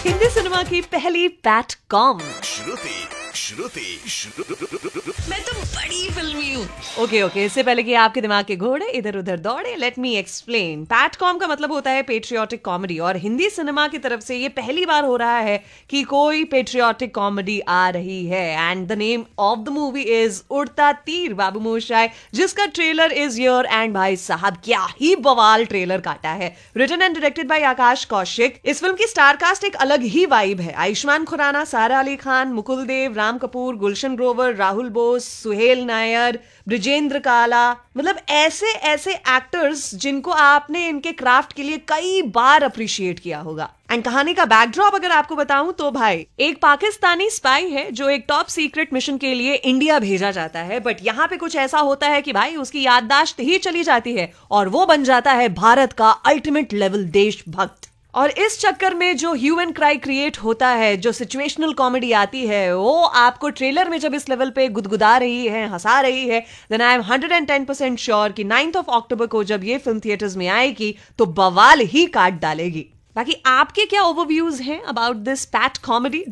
Hindi cinema की पहली PAT com. मैं तो बड़ी फिल्मी हूँ। ओके, इससे पहले कि आपके दिमाग के घोड़े इधर उधर दौड़े, let me explain. PAT com का मतलब होता है पेट्रियोटिक कॉमेडी, और हिंदी सिनेमा की तरफ से ये पहली बार हो रहा है कि कोई पेट्रियोटिक कॉमेडी आ रही है। And the name of the movie is उड़ता तीर बाबू मोशाय, जिसका ट्रेलर इज हियर। एंड भाई साहब क्या ही बवाल ट्रेलर काटा है। रिटन एंड डायरेक्टेड बाय आकाश कौशिक। इस फिल्म की स्टार कास्ट एक अलग ही वाइब है। आयुष्मान खुराना, सारा अली खान, मुकुल देव, राम कपूर, गुलशन ग्रोवर, राहुल बोस, सुहेल नायर, ब्रिजेंद्र काला, मतलब ऐसे ऐसे एक्टर्स जिनको आपने इनके क्राफ्ट के लिए कई बार अप्रिशिएट किया होगा। एंड कहानी का बैकड्रॉप अगर आपको बताऊं तो भाई एक पाकिस्तानी स्पाई है जो एक टॉप सीक्रेट मिशन के लिए इंडिया भेजा जाता है। बट यहाँ पे कुछ ऐसा होता है कि भाई उसकी याददाश्त ही चली जाती है और वो बन जाता है भारत का अल्टीमेट लेवल देशभक्त। और इस चक्कर में जो ह्यू एंड क्राई क्रिएट होता है, जो सिचुएशनल कॉमेडी आती है, वो आपको ट्रेलर में जब इस लेवल पे गुदगुदा रही है, हंसा रही है, देन आई एम 110% श्योर कि 9 अक्टूबर को जब ये फिल्म थिएटर्स में आएगी तो बवाल ही काट डालेगी। बाकी आपके क्या ओवरव्यूज हैं अबाउट दिस पैट कॉमेडी?